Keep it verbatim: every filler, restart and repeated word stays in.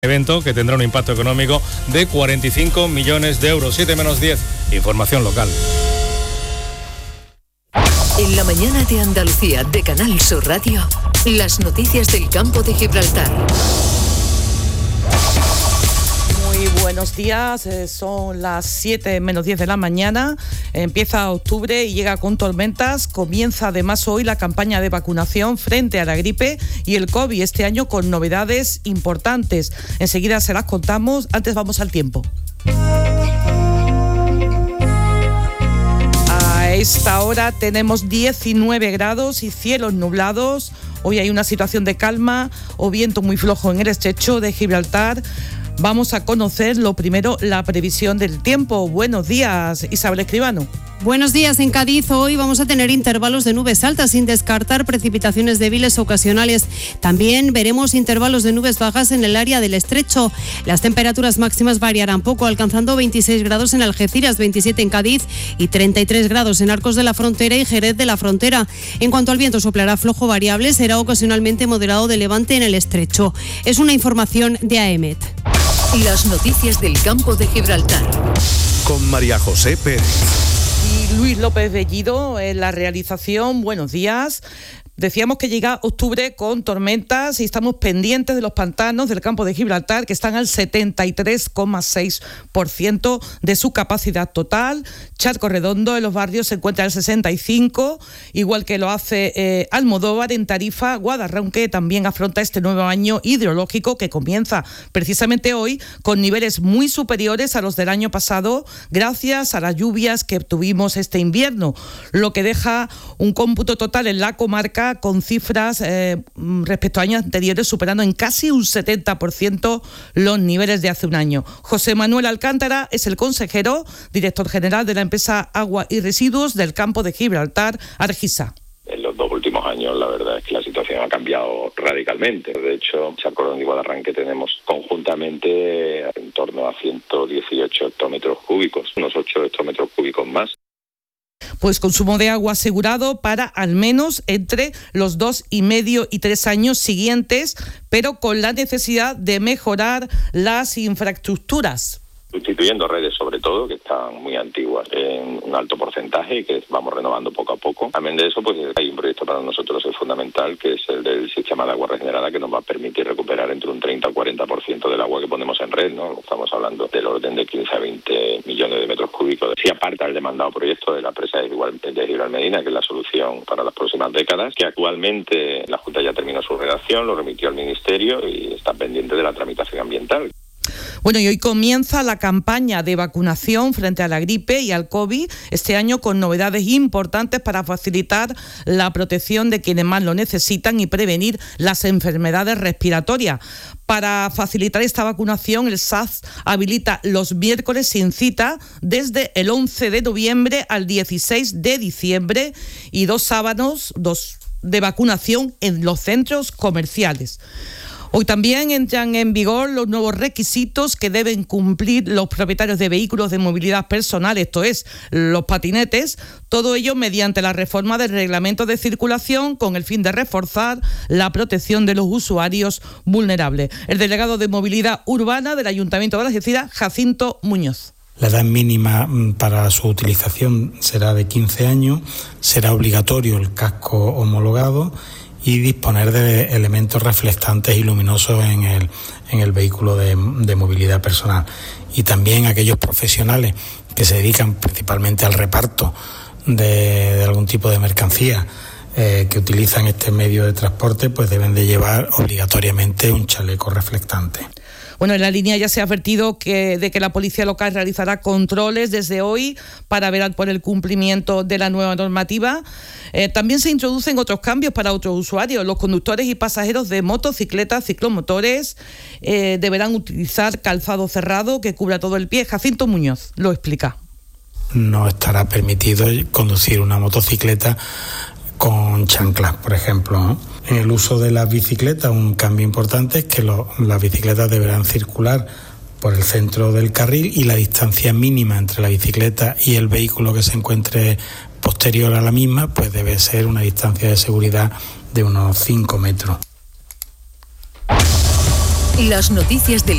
Evento que tendrá un impacto económico de cuarenta y cinco millones de euros. siete menos diez, información local. En la mañana de Andalucía de Canal Sur Radio, las noticias del campo de Gibraltar. Muy buenos días, eh, son las siete menos diez de la mañana, empieza octubre y llega con tormentas, comienza además hoy la campaña de vacunación frente a la gripe y el COVID, este año con novedades importantes. Enseguida se las contamos, antes vamos al tiempo. A esta hora tenemos diecinueve grados y cielos nublados, hoy hay una situación de calma o viento muy flojo en el estrecho de Gibraltar. Vamos a conocer lo primero, la previsión del tiempo. Buenos días, Isabel Escribano. Buenos días. En Cádiz hoy vamos a tener intervalos de nubes altas sin descartar precipitaciones débiles ocasionales. También veremos intervalos de nubes bajas en el área del estrecho. Las temperaturas máximas variarán poco, alcanzando veintiséis grados en Algeciras, veintisiete en Cádiz y treinta y tres grados en Arcos de la Frontera y Jerez de la Frontera. En cuanto al viento, soplará flojo variable, será ocasionalmente moderado de levante en el estrecho. Es una información de A E M E T. Las noticias del campo de Gibraltar. Con María José Pérez. Y Luis López Bellido en la realización. Buenos días. Decíamos que llega octubre con tormentas y estamos pendientes de los pantanos del campo de Gibraltar, que están al setenta y tres coma seis por ciento de su capacidad total. Charco Redondo en los barrios se encuentra al sesenta y cinco por ciento, igual que lo hace eh, Almodóvar en Tarifa. Guadarrón, que también afronta este nuevo año hidrológico que comienza precisamente hoy con niveles muy superiores a los del año pasado, gracias a las lluvias que tuvimos este invierno, lo que deja un cómputo total en la comarca con cifras eh, respecto a años anteriores superando en casi un setenta por ciento los niveles de hace un año. José Manuel Alcántara es el consejero, director general de la empresa Agua y Residuos del campo de Gibraltar, Argisa. En los dos últimos años la verdad es que la situación ha cambiado radicalmente. De hecho, Charco Redondo y Guadarrán que tenemos conjuntamente en torno a ciento dieciocho hectómetros cúbicos, unos ocho hectómetros cúbicos más. Pues consumo de agua asegurado para al menos entre los dos y medio y tres años siguientes, pero con la necesidad de mejorar las infraestructuras. Sustituyendo redes sobre todo, que están muy antiguas en un alto porcentaje y que vamos renovando poco a poco. También de eso, pues hay un proyecto para nosotros es fundamental, que es el del sistema de agua regenerada, que nos va a permitir recuperar entre un treinta o cuarenta por ciento del agua que ponemos en red, ¿no? Estamos hablando del orden de quince a veinte millones de metros cúbicos. Si aparta el demandado proyecto de la presa de Gibraltar Medina, que es la solución para las próximas décadas, que actualmente la Junta ya terminó su redacción, lo remitió al Ministerio y está pendiente de la tramitación ambiental. Bueno, y hoy comienza la campaña de vacunación frente a la gripe y al COVID, este año con novedades importantes para facilitar la protección de quienes más lo necesitan y prevenir las enfermedades respiratorias. Para facilitar esta vacunación, el S A C habilita los miércoles sin cita desde el once de noviembre al dieciséis de diciembre y dos sábados dos de vacunación en los centros comerciales. Hoy también entran en vigor los nuevos requisitos que deben cumplir los propietarios de vehículos de movilidad personal, esto es, los patinetes, todo ello mediante la reforma del reglamento de circulación con el fin de reforzar la protección de los usuarios vulnerables. El delegado de Movilidad Urbana del Ayuntamiento de Algeciras, Jacinto Muñoz. La edad mínima para su utilización será de quince años, será obligatorio el casco homologado y disponer de elementos reflectantes y luminosos en el, en el vehículo de, de movilidad personal. Y también aquellos profesionales que se dedican principalmente al reparto de, de algún tipo de mercancía eh, que utilizan este medio de transporte, pues deben de llevar obligatoriamente un chaleco reflectante. Bueno, en la línea ya se ha advertido que, de que la policía local realizará controles desde hoy para velar por el cumplimiento de la nueva normativa. Eh, también se introducen otros cambios para otros usuarios. Los conductores y pasajeros de motocicletas, ciclomotores, eh, deberán utilizar calzado cerrado que cubra todo el pie. Jacinto Muñoz lo explica. No estará permitido conducir una motocicleta con chanclas, por ejemplo, ¿no? En el uso de las bicicletas, un cambio importante es que lo, las bicicletas deberán circular por el centro del carril y la distancia mínima entre la bicicleta y el vehículo que se encuentre posterior a la misma, pues debe ser una distancia de seguridad de unos cinco metros. Las noticias del